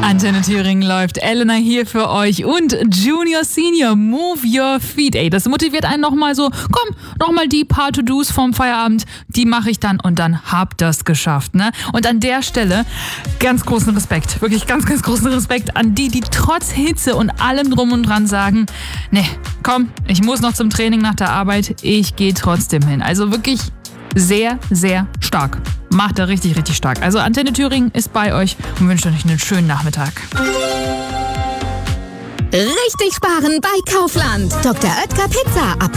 Antenne Thüringen läuft. Elena hier für euch und Junior Senior, Move Your Feet. Ey, das motiviert einen nochmal so, komm, nochmal die paar To-Dos vom Feierabend, die mache ich dann und dann habt das geschafft, ne? Und an der Stelle ganz großen Respekt, wirklich ganz, ganz großen Respekt an die trotz Hitze und allem drum und dran sagen, ne, komm, ich muss noch zum Training nach der Arbeit, ich gehe trotzdem hin. Also wirklich sehr, sehr stark. Macht er richtig, richtig stark. Also Antenne Thüringen ist bei euch und wünscht euch einen schönen Nachmittag. Richtig sparen bei Kaufland. Dr. Oetker Pizza ab